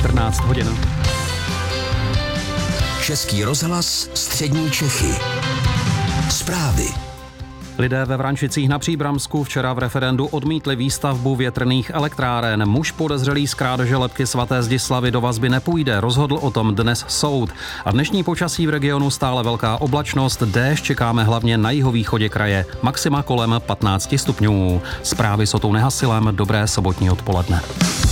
14 hodin. Český rozhlas Střední Čechy. Zprávy. Lidé ve Vrančicích na Příbramsku včera v referendu odmítli výstavbu větrných elektráren. Muž podezřelý z krádeže lebky svaté Zdislavy do vazby nepůjde, rozhodl o tom dnes soud. A dnešní počasí v regionu stále velká oblačnost, déšť čekáme hlavně na jihovýchodě kraje, maxima kolem 15 stupňů. Zprávy s Otou Nehasilem, dobré sobotní odpoledne.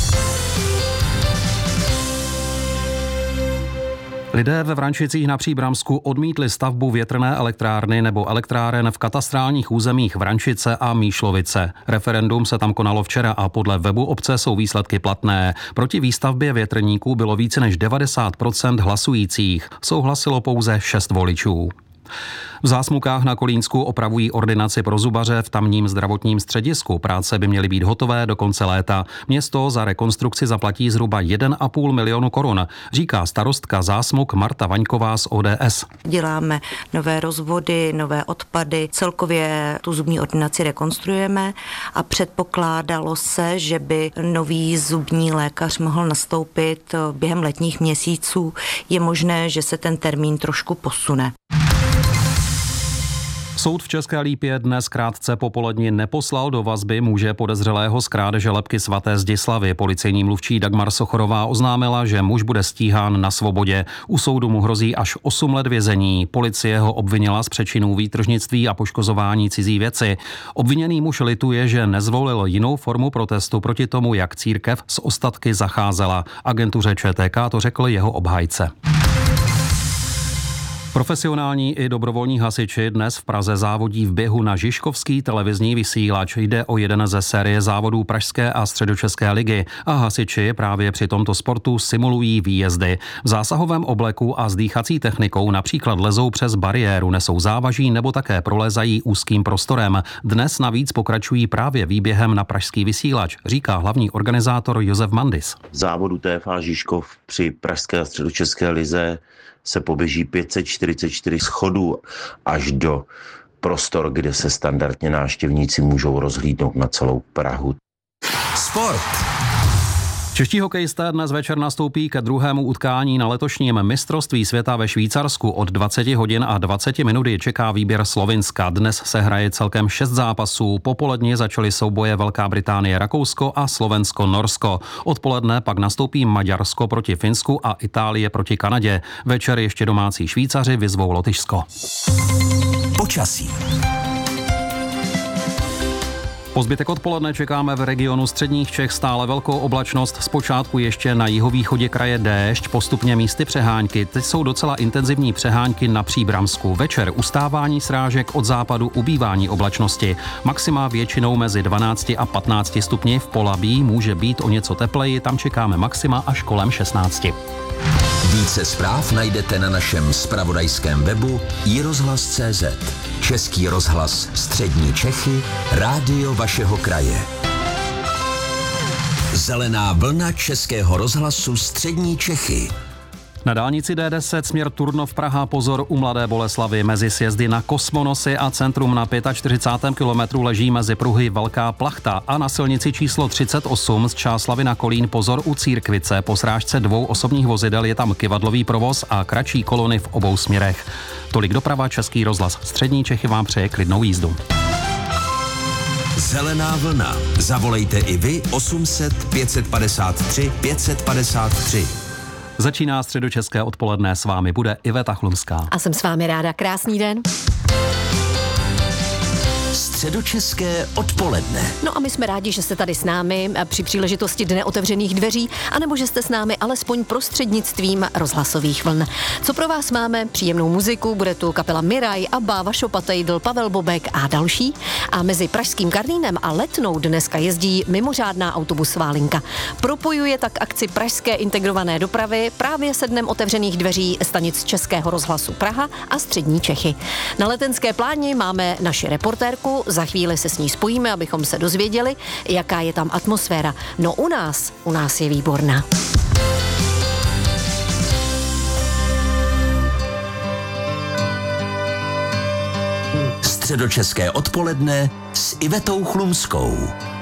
Lidé ve Vrančicích na Příbramsku odmítli stavbu větrné elektrárny nebo elektráren v katastrálních územích Vrančice a Míšlovice. Referendum se tam konalo včera a podle webu obce jsou výsledky platné. Proti výstavbě větrníků bylo více než 90% hlasujících. Souhlasilo pouze 6 voličů. V Zásmukách na Kolínsku opravují ordinaci pro zubaře v tamním zdravotním středisku. Práce by měly být hotové do konce léta. Město za rekonstrukci zaplatí zhruba 1,5 milionu korun, říká starostka Zásmuk Marta Vaňková z ODS. Děláme nové rozvody, nové odpady, celkově tu zubní ordinaci rekonstruujeme a předpokládalo se, že by nový zubní lékař mohl nastoupit během letních měsíců. Je možné, že se ten termín trošku posune. Soud v České Lípě dnes krátce popoledni neposlal do vazby muže podezřelého z krádeže lebky svaté Zdislavy. Policejní mluvčí Dagmar Sochorová oznámila, že muž bude stíhán na svobodě. U soudu mu hrozí až 8 let vězení. Policie ho obvinila z přečinů výtržnictví a poškozování cizí věci. Obviněný muž lituje, že nezvolil jinou formu protestu proti tomu, jak církev s ostatky zacházela. Agentuře ČTK to řekl jeho obhájce. Profesionální i dobrovolní hasiči dnes v Praze závodí v běhu na Žižkovský televizní vysílač. Jde o jeden ze série závodů Pražské a Středočeské ligy a hasiči právě při tomto sportu simulují výjezdy. V zásahovém obleku a s dýchací technikou například lezou přes bariéru, nesou závaží nebo také prolézají úzkým prostorem. Dnes navíc pokračují právě výběhem na pražský vysílač, říká hlavní organizátor Josef Mandis. V závodu TFA Žižkov při Pražské a Středočeské lize se poběží 544 schodů až do prostor, kde se standardně návštěvníci můžou rozhlídnout na celou Prahu. Sport. Čeští hokejisté dnes večer nastoupí ke druhému utkání na letošním mistrovství světa ve Švýcarsku. Od 20 hodin a 20 minut je čeká výběr Slovinska. Dnes se hraje celkem 6 zápasů. Popoledně začaly souboje Velká Británie, Rakousko a Slovensko, Norsko. Odpoledne pak nastoupí Maďarsko proti Finsku a Itálie proti Kanadě. Večer ještě domácí Švýcaři vyzvou Lotyšsko. Počasí. Po zbytek odpoledne čekáme v regionu středních Čech stále velkou oblačnost. Zpočátku ještě na jihovýchodě kraje déšť, postupně místy přehánky. Teď jsou docela intenzivní přehánky na Příbramsku. Večer ustávání srážek, od západu ubývání oblačnosti. Maxima většinou mezi 12 a 15 stupni. V Polabí může být o něco tepleji, tam čekáme maxima až kolem 16. Více zpráv najdete na našem zpravodajském webu iRozhlas.cz. Český rozhlas Střední Čechy, rádio vašeho kraje. Zelená vlna Českého rozhlasu Střední Čechy. Na dálnici D10 směr Turnov Praha pozor u Mladé Boleslavi. Mezi sjezdy na Kosmonosy a centrum na 45. kilometru leží mezi pruhy Velká plachta a na silnici číslo 38 z Čáslavy na Kolín pozor u Církvice. Po srážce 2 osobních vozidel je tam kyvadlový provoz a kratší kolony v obou směrech. Tolik doprava, Český rozhlas Střední Čechy vám přeje klidnou jízdu. Zelená vlna. Zavolejte i vy 800 553 553. Začíná středočeské odpoledne, s vámi bude Iveta Chlumská. A jsem s vámi ráda, krásný den. Středočeské odpoledne. No a my jsme rádi, že jste tady s námi při příležitosti Dne otevřených dveří, anebo že jste s námi alespoň prostřednictvím rozhlasových vln. Co pro vás máme? Příjemnou muziku, bude tu kapela Miraj, Abba, Vašo Patejdl, Pavel Bobek a další. A mezi pražským Karlínem a Letnou dneska jezdí mimořádná autobusová linka. Propojuje tak akci pražské integrované dopravy právě se Dnem otevřených dveří stanic Českého rozhlasu Praha a Střední Čechy. Na Letenské pláni máme naši reportérku, za chvíli se s ní spojíme, abychom se dozvěděli, jaká je tam atmosféra. No u nás je výborná. Středočeské odpoledne s Ivetou Chlumskou.